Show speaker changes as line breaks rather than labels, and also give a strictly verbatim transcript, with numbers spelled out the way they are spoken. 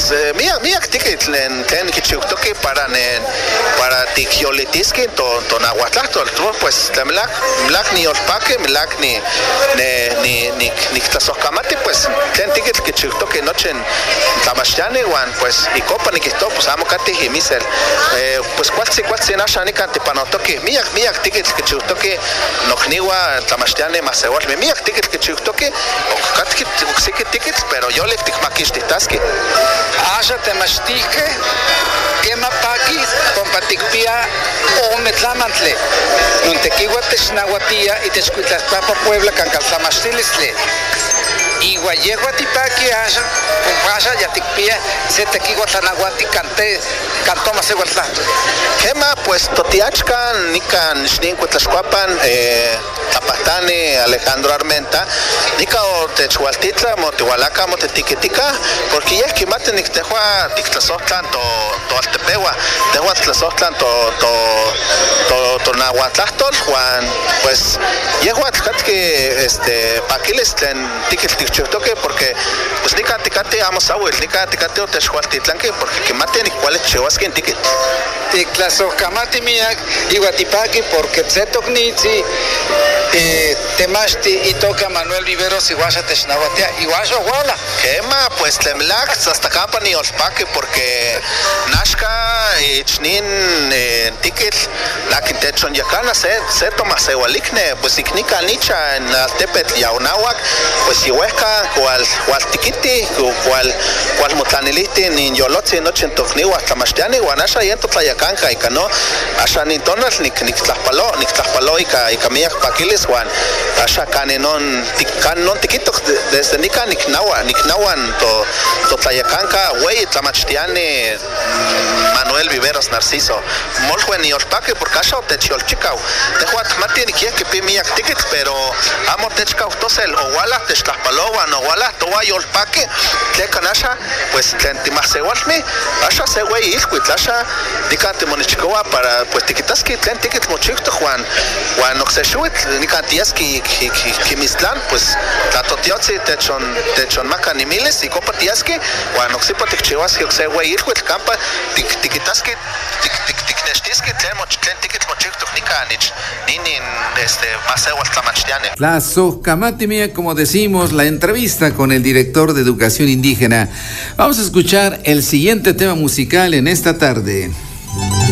pues miak miak ticket len tlen kichuktoki para nen para tikyolitiski to to nahuatlahto pues tlemlak mlak ni olpake mlak ni ne ni ni ni tlasohkamati pues tlen ticket kichuktoki nochen tlamachtiani wan pues ikopa nikihto pues amo katih imisel pues kualtzi kualtzi nasha nikan tipanotoki miak miak ticket kichuktoki nokniwa tlamachtiani masewalmi miak ticket kichuktoki okatki oksiki tickets pero yo lik tikmakixtihtaski
Asha temachtique quema paki compaticpia o metlamantle nuntequiwa technahuatia y techcuitlaspapa Puebla cancaltlamachtilistle igual yegua tipaki asha compasha yatikpia se tequiwa tlanahuati cante cantoma segualtlato
quema pues totiachka nikan xnincuitlaxcuapan eh Tapatani Alejandro Armenta nika o techualtitla motihualaca motetiquitica porque ya que maten nictehua tictlasohtlan to to altepewa tehua tlasohtlan to to to to nahuatlahtol Juan pues yehua tlcatque este paquiles tlen tiquil tichuktoque porque pues nika ticate amos awil nika ticate o techualtitlanque porque que maten iguales chewasque tiquil
tictlasohkamati miak iguatipaki porque tzetoknitzi Eh, temachti y toca Manuel Viveros iguasha technahuatia iguasha guala
quema pues temlac hasta campa ni olpaque porque nashka ichnin ticket la quintechon yacana se se toma se walikne pues iknika nicha en altepet yaunawak pues ihuesca cual cual tiquiti cual cual mutlaniliti ni yolotzi nochen tokniwa tlamachtiani guanasha yento tlayacanca y cano asha ni tonal ni ni tlapalo ni tlapalo y ca y camiak paquiles Juan asha canenon ticanon tiquito desde nika niknawa niknawan to to tlayacanca güey tlamachtiani Manuel Viveros Narciso molhuen y olpaque por casa o techolchicau tehuat mati ni que pimiak tickets pero amo techcau tosel o wala techtlapalowa no wala towa y olpaque que canasha pues tentimasewalmi asha se güey ilquit asha dicante monichicoa para pues tiquitaski tlen tickets mochicto Juan Juan oxeshuit nicantiaski kimistlan pues tatotiotzi techon techon macanimiles y copatiaski Juan oxipa tichiwaski oxe güey ilquit campa tiquitaski tiknextiski tlen tlen ticket mochicto nicanich ninin este masewal tlamachtiane
Tlasohkamati miak, como decimos, la entrevista con el director de Educación Indígena. Vamos a escuchar el siguiente tema musical en esta tarde.